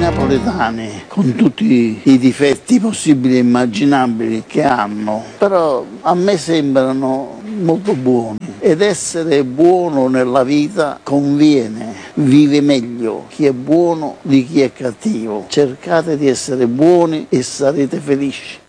napoletani, con tutti i difetti possibili e immaginabili che hanno, però a me sembrano molto buoni. Ed essere buono nella vita conviene, vive meglio chi è buono di chi è cattivo. Cercate di essere buoni e sarete felici.